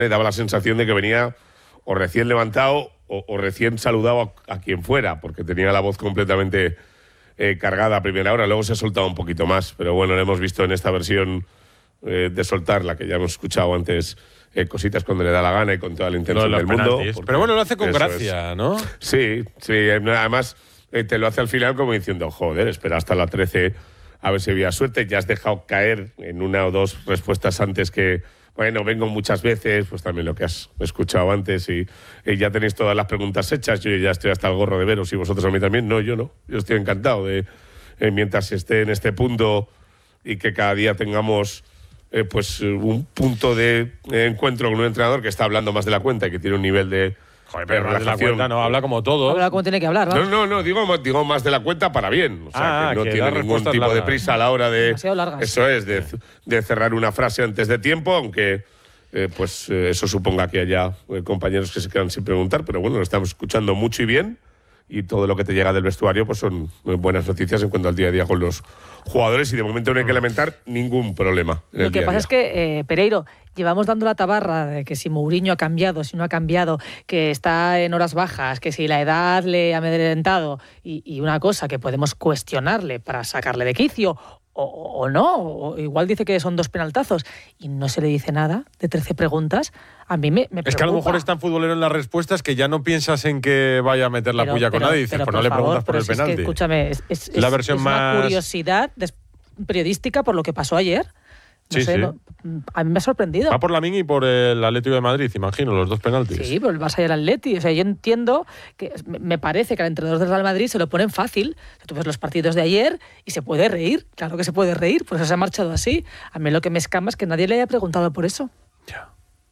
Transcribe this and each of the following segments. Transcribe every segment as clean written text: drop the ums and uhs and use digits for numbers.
me daba la sensación de que venía o recién levantado o recién saludado a quien fuera, porque tenía la voz completamente cargada a primera hora. Luego se ha soltado un poquito más, pero bueno, lo hemos visto en esta versión de soltar, la que ya hemos escuchado antes, cositas cuando le da la gana y con toda la intención del mundo. Pero bueno, lo hace con gracia, ¿no? Sí, además te lo hace al final como diciendo, joder, espera hasta la 13 a ver si había suerte. Ya has dejado caer en una o dos respuestas antes que, bueno, vengo muchas veces, pues también lo que has escuchado antes y ya tenéis todas las preguntas hechas. Yo ya estoy hasta el gorro de veros y vosotros a mí también. No, yo no. Yo estoy encantado de, mientras esté en este punto y que cada día tengamos pues un punto de encuentro con un entrenador que está hablando más de la cuenta y que tiene un nivel de... Joder, pero más de la cuenta no, habla como todo. Habla como tiene que hablar, ¿no? No, digo más de la cuenta para bien. O sea, que no tiene ningún tipo de prisa a la hora de... Demasiado largas. Eso es, de cerrar una frase antes de tiempo, aunque eso suponga que haya compañeros que se quedan sin preguntar, pero bueno, lo estamos escuchando mucho y bien, y todo lo que te llega del vestuario pues son buenas noticias en cuanto al día a día con los jugadores, y de momento no hay que lamentar ningún problema. Lo que pasa es que, Pereiro, llevamos dando la tabarra de que si Mourinho ha cambiado, si no ha cambiado, que está en horas bajas, que si la edad le ha amedrentado, y una cosa que podemos cuestionarle para sacarle de quicio, o no, o igual dice que son 2 penaltazos y no se le dice nada de 13 preguntas, a mí me preocupa. Es que a lo mejor es tan futbolero en las respuestas que ya no piensas en que vaya a meter la puya con nadie y dices, pues no le preguntas por el penalti. Es que, escúchame, es la versión es más... una curiosidad periodística por lo que pasó ayer. No sé, sí. A mí me ha sorprendido. Va por Lamine y por el Atlético de Madrid, imagino, los 2 penaltis. Sí, pero el Barça y el Atleti. O sea, yo entiendo que me parece que al entrenador del Real Madrid se lo ponen fácil. Tú ves los partidos de ayer y se puede reír. Claro que se puede reír, pues se ha marchado así. A mí lo que me escama es que nadie le haya preguntado por eso. Ya.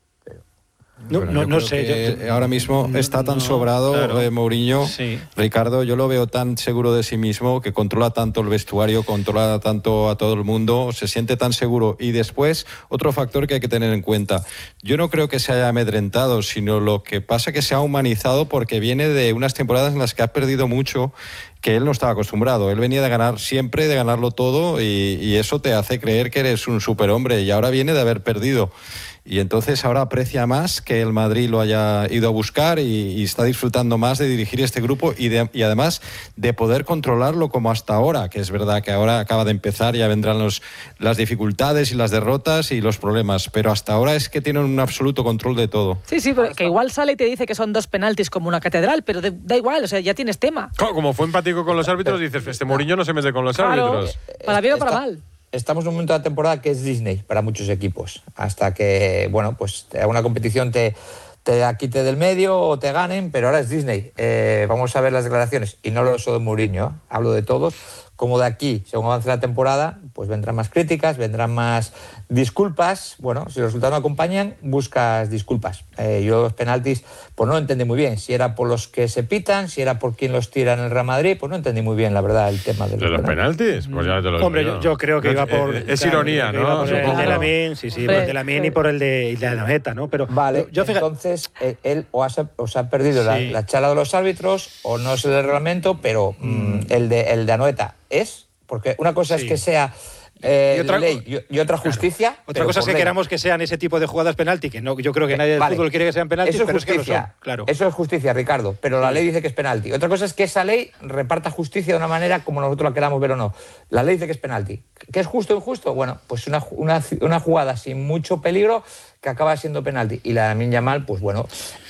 No sé. Ahora mismo está tan sobrado, claro. Mourinho. Sí. Ricardo, yo lo veo tan seguro de sí mismo, que controla tanto el vestuario, controla tanto a todo el mundo, se siente tan seguro. Y después, otro factor que hay que tener en cuenta. Yo no creo que se haya amedrentado, sino lo que pasa es que se ha humanizado porque viene de unas temporadas en las que ha perdido mucho, que él no estaba acostumbrado. Él venía de ganar siempre, de ganarlo todo, y eso te hace creer que eres un superhombre, y ahora viene de haber perdido. Y entonces ahora aprecia más que el Madrid lo haya ido a buscar y está disfrutando más de dirigir este grupo y además de poder controlarlo como hasta ahora, que es verdad que ahora acaba de empezar, ya vendrán las dificultades y las derrotas y los problemas, pero hasta ahora es que tienen un absoluto control de todo. Sí, pero que igual sale y te dice que son 2 penaltis como una catedral, pero da igual, o sea, ya tienes tema. Claro, como fue empático con los árbitros, dices, este Mourinho no se mete con los árbitros. Para bien o para mal. Estamos en un momento de la temporada que es Disney para muchos equipos. Hasta que, bueno, pues una competición te quite del medio o te ganen, pero ahora es Disney. Vamos a ver las declaraciones. Y no hablo solo de Mourinho, hablo de todos. Como de aquí, según avance la temporada, pues vendrán más críticas, vendrán más disculpas. Bueno, si los resultados no acompañan, buscas disculpas. Yo los penaltis, pues no entendí muy bien. Si era por los que se pitan, si era por quien los tira en el Real Madrid, pues no entendí muy bien, la verdad, el tema de los penaltis. Pues ya te lo Hombre, yo creo que iba por... Es ironía, ¿no? Por el de Lamine, sí, por el de Lamine y por el de Anoeta, ¿no? Pero vale, entonces él o ha perdido la charla de los árbitros o no es el reglamento, pero el de Anoeta es, porque una cosa es que sea ley y otra justicia. Otra cosa es que queramos que sean ese tipo de jugadas penalti, que no, yo creo que nadie del fútbol quiere que sean penaltis, pero es que lo son, claro. Eso es justicia, Ricardo, pero la ley dice que es penalti. Otra cosa es que esa ley reparta justicia de una manera como nosotros la queramos ver o no. La ley dice que es penalti. ¿Qué es justo o injusto? Bueno, pues una jugada sin mucho peligro que acaba siendo penalti. Y la de Lamine Yamal, pues bueno,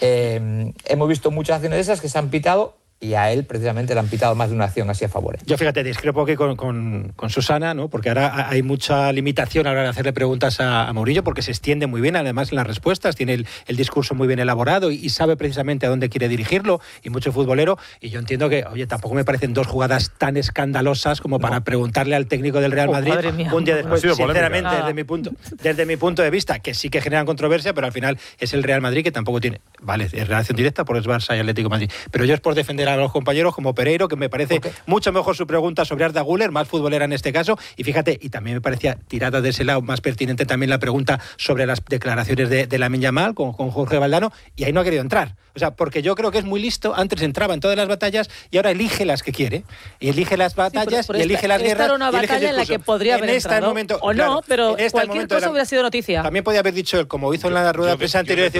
hemos visto muchas acciones de esas que se han pitado, y a él precisamente le han pitado más de una acción así a favor. Yo fíjate, discrepo aquí con Susana, ¿no? Porque ahora hay mucha limitación a la hora de hacerle preguntas a Mourinho, porque se extiende muy bien además en las respuestas, tiene el discurso muy bien elaborado y sabe precisamente a dónde quiere dirigirlo, y mucho futbolero, y yo entiendo que, oye, tampoco me parecen 2 jugadas tan escandalosas como para preguntarle al técnico del Real Madrid un día después, sinceramente, desde mi punto de vista, que sí que generan controversia, pero al final es el Real Madrid que tampoco tiene, vale, es relación directa porque es Barça y Atlético de Madrid, pero yo es por defender a los compañeros como Pereiro, que me parece mucho mejor su pregunta sobre Arda Güler, más futbolera en este caso. Y fíjate, y también me parecía tirada de ese lado más pertinente también la pregunta sobre las declaraciones de Lamine Yamal con Jorge Valdano, y ahí no ha querido entrar. O sea, porque yo creo que es muy listo. Antes entraba en todas las batallas y ahora elige las que quiere. Y elige las batallas y elige las guerras. Esta era una batalla en la que podría haber entrado. Momento, o no, pero cualquier cosa hubiera sido noticia. También podía haber dicho él, como hizo en la rueda de prensa anterior,